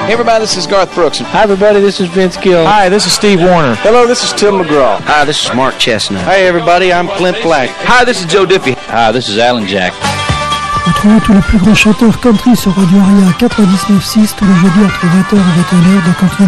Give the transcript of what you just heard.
Hey everybody, this is Garth Brooks. Hi everybody, this is Vince Gill. Hi, this is Steve Wariner. Hello, this is Tim McGraw. Hi, this is Mark Chestnut. Hi everybody, I'm Clint Black. Hi, this is Joe Diffie. Hi, this is Alan Jack. Retrouvez tous les plus grands chanteurs country sur Radio Aria 99.6 tous les jeudis entre 20h et 21h de Continent